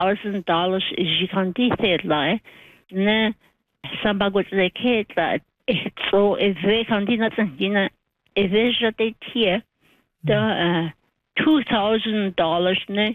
$1,000 is you can decide like ne samba go to the kid that so if they can do nothing if it's just a tier the $2,000 ne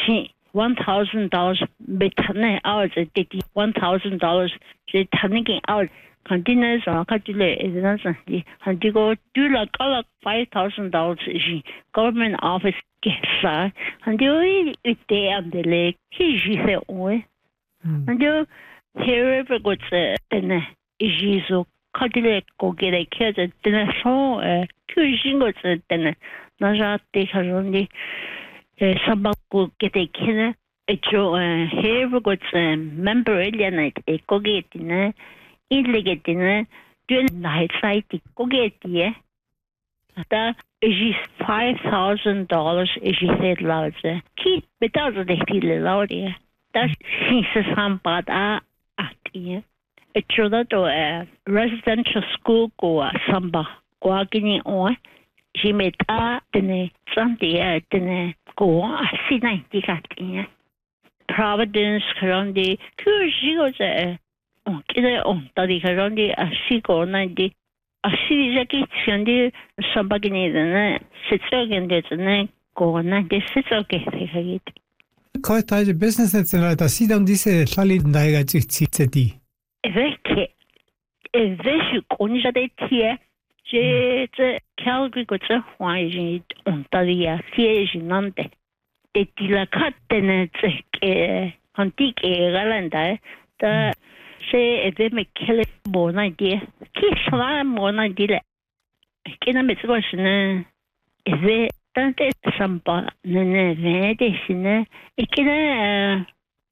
$1,000 betane hours at $1,000 the taking out continues or calculate is nothing and you go do like $5,000 is government office gets and you it they and the lake he say oh and you here ever got then is so calculate go get a kid then so cuisine got then naja they have only somebody go get a kid here ever got member alien it go get in illegitine doing night side go get yeah that is $5,000 is she said loud keep without the feel loud yeah that's she says somebody at yeah it's true that residential school go samba go getting on she made the Sunday the go see 90 got yeah Providence around the she goes kida tadi karandi asiko nandi asijaki chandi sabagini dana sitsogen dana go nandi sitsoge hagit Koita the business that's like the sidam dise lali daiga chitsedi eveke eveshu konja de tie je Calgary go tsa hwaji ontaria siege nante de dilakatene tseke antike galanda the say if they make kill more idea keep some more idea can I make question if they don't some ne desine it can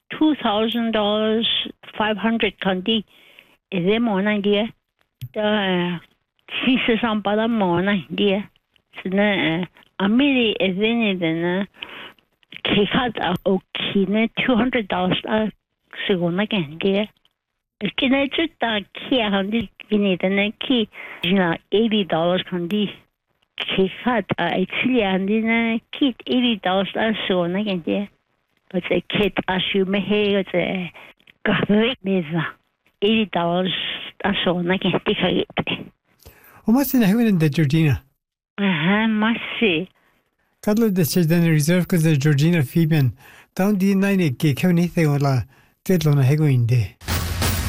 $2,000 $500 kandi if they more idea the she says some more idea so amiri if any then kick out okay $200 según again dear can I just key handy in the key $80 candy kick out actually and in kit $80 so again dear but a kit as you may hear the graphic mesa $80 so again take it. How much in heaven in the Georgina? Must see. Cuddle the children reserve because the Georgina Fabian down the 9 gig, how anything or la deadline a hegoin day.